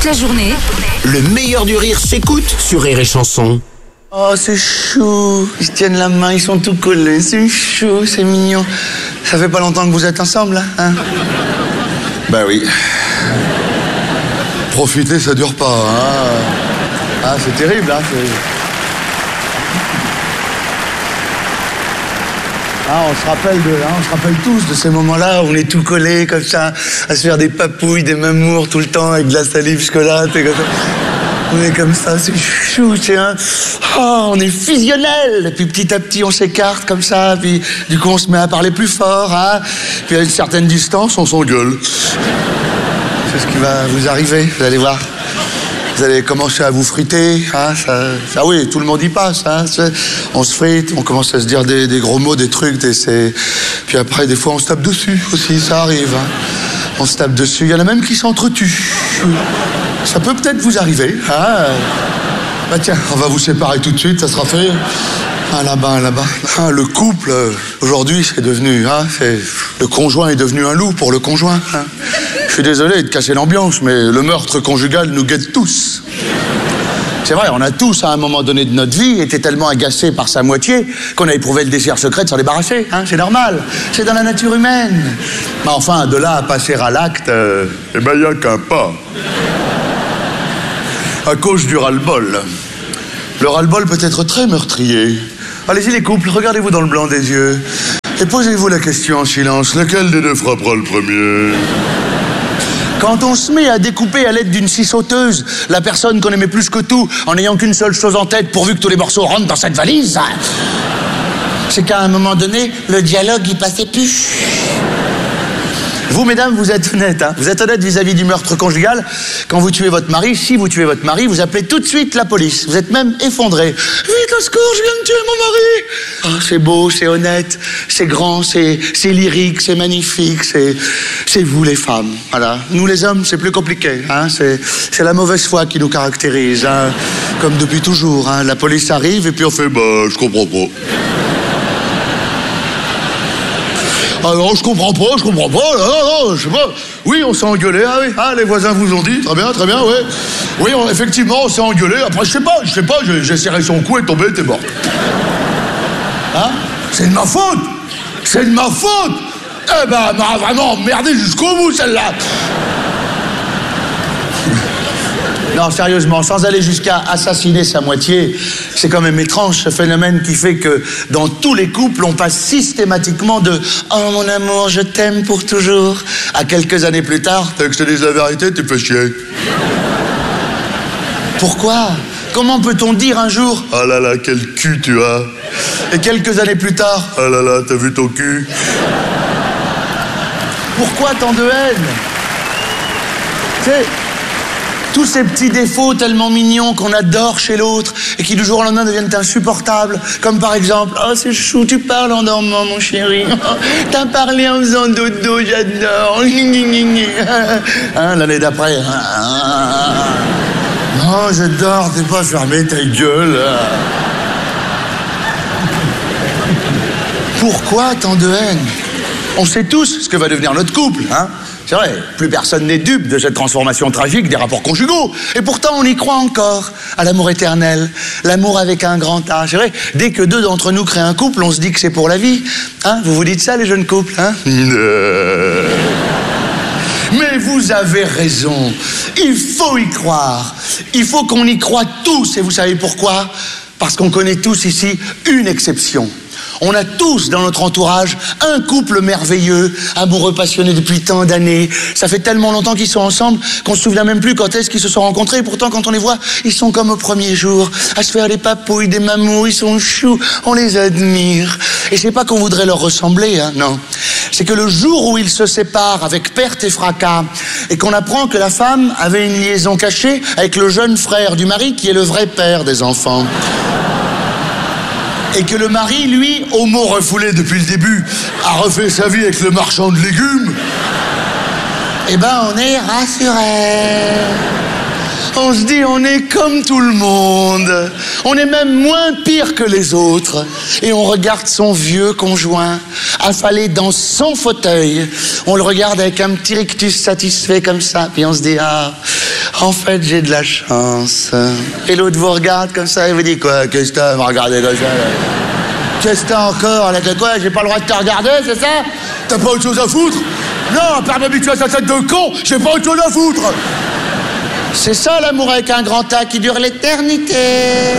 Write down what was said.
Toute la journée, Le meilleur du rire s'écoute sur Rire et Chanson. Oh, c'est chou. Ils se tiennent la main, ils sont tout collés. C'est chou, c'est mignon. Ça fait pas longtemps que vous êtes ensemble, là, hein? Bah oui. Profiter, ça dure pas, hein. Ah, c'est terrible, hein. Ah, on se rappelle tous de ces moments-là où on est tout collés comme ça, à se faire des papouilles, des mamours tout le temps avec de la salive jusque-là, t'es comme ça. On est comme ça, c'est chou, c'est un... Oh, on est fusionnel. Et puis petit à petit, on s'écarte comme ça, puis du coup, on se met à parler plus fort, hein. Puis à une certaine distance, on s'engueule. C'est ce qui va vous arriver, vous allez voir. Vous allez commencer à vous friter, hein, ça oui, tout le monde y passe, hein, on se frite, on commence à se dire des gros mots, des trucs, puis après, des fois, on se tape dessus aussi, ça arrive, hein. On se tape dessus, il y en a même qui s'entretuent. Ça peut peut-être vous arriver, hein. Bah tiens, on va vous séparer tout de suite, ça sera fait. Ah, là-bas. Ah, le couple, aujourd'hui, c'est devenu, hein, le conjoint est devenu un loup pour le conjoint, hein. Je suis désolé de casser l'ambiance, mais le meurtre conjugal nous guette tous. C'est vrai, on a tous, à un moment donné de notre vie, été tellement agacés par sa moitié qu'on a éprouvé le désir secret de s'en débarrasser, hein, c'est normal, c'est dans la nature humaine. Mais enfin, de là à passer à l'acte, Eh ben, y a qu'un pas. À cause du ras-le-bol. Le ras-le-bol peut être très meurtrier. Allez-y les couples, regardez-vous dans le blanc des yeux et posez-vous la question en silence. Lequel des deux frappera le premier? Quand on se met à découper à l'aide d'une scie sauteuse la personne qu'on aimait plus que tout, en n'ayant qu'une seule chose en tête pourvu que tous les morceaux rentrent dans cette valise, c'est qu'à un moment donné, le dialogue y passait plus. Vous, mesdames, vous êtes honnêtes, hein. Vous êtes honnêtes vis-à-vis du meurtre conjugal. Quand vous tuez votre mari, si vous tuez votre mari, vous appelez tout de suite la police. Vous êtes même effondré. Vite, au secours, je viens de tuer mon mari. Oh, c'est beau, c'est honnête, c'est grand, c'est lyrique, c'est magnifique, c'est vous les femmes. Voilà. Nous les hommes, c'est plus compliqué, hein. C'est la mauvaise foi qui nous caractérise, hein. Comme depuis toujours, hein. La police arrive et puis on fait, Bah, je comprends pas. Ah non, je comprends pas, non, je sais pas. Oui, on s'est engueulé, ah oui, ah, les voisins vous ont dit, très bien, ouais. Oui, effectivement, on s'est engueulé, après, je sais pas, j'ai serré son cou et tombé, t'es mort. Hein? C'est de ma faute! Eh ben, m'a vraiment emmerdé jusqu'au bout, celle-là. Non, sérieusement, sans aller jusqu'à assassiner sa moitié, c'est quand même étrange ce phénomène qui fait que dans tous les couples, on passe systématiquement de « Oh mon amour, je t'aime pour toujours » à quelques années plus tard. T'as que je te dise la vérité, tu fais chier. Pourquoi? Comment peut-on dire un jour « Ah là là, quel cul tu as » et quelques années plus tard « Ah là là, t'as vu ton cul » Pourquoi tant de haine? C'est... tous ces petits défauts tellement mignons qu'on adore chez l'autre et qui du jour au lendemain deviennent insupportables. Comme par exemple, oh c'est chou, tu parles en dormant mon chéri. T'as parlé en faisant dodo, j'adore. Hein, l'année d'après. Non, je dors, t'es pas fermé ta gueule. Pourquoi tant de haine? On sait tous ce que va devenir notre couple, hein? C'est vrai, plus personne n'est dupe de cette transformation tragique des rapports conjugaux. Et pourtant, on y croit encore, à l'amour éternel, l'amour avec un grand A. C'est vrai, dès que deux d'entre nous créent un couple, on se dit que c'est pour la vie. Hein? Vous vous dites ça, les jeunes couples, hein? Mais vous avez raison, il faut y croire. Il faut qu'on y croie tous, et vous savez pourquoi? Parce qu'on connaît tous ici une exception. On a tous dans notre entourage un couple merveilleux, amoureux, passionné depuis tant d'années. Ça fait tellement longtemps qu'ils sont ensemble qu'on se souvient même plus quand est-ce qu'ils se sont rencontrés. Et pourtant, quand on les voit, ils sont comme au premier jour, à se faire des papouilles, des mamours, ils sont choux, on les admire. Et c'est pas qu'on voudrait leur ressembler, hein, non. C'est que le jour où ils se séparent avec perte et fracas, et qu'on apprend que la femme avait une liaison cachée avec le jeune frère du mari qui est le vrai père des enfants. Et que le mari, lui, homo refoulé depuis le début, a refait sa vie avec le marchand de légumes, eh ben on est rassurés. On se dit, on est comme tout le monde. On est même moins pire que les autres. Et on regarde son vieux conjoint, affalé dans son fauteuil. On le regarde avec un petit rictus satisfait comme ça. Puis on se dit, En fait, j'ai de la chance. Et l'autre vous regarde comme ça et vous dit quoi? Qu'est-ce que t'as à me regarder comme ça là? Qu'est-ce que t'as encore? Là, quoi? J'ai pas le droit de te regarder, c'est ça? T'as pas autre chose à foutre? Non, à part m'habituer à sa tête de con, j'ai pas autre chose à foutre. C'est ça l'amour avec un grand A qui dure l'éternité.